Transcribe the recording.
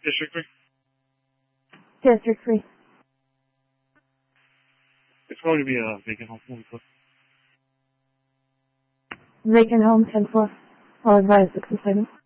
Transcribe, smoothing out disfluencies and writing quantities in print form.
District 3? District 3. It's going to be a vacant home. Will be closed. Vacant home, 10th floor. I'll advise the complainant.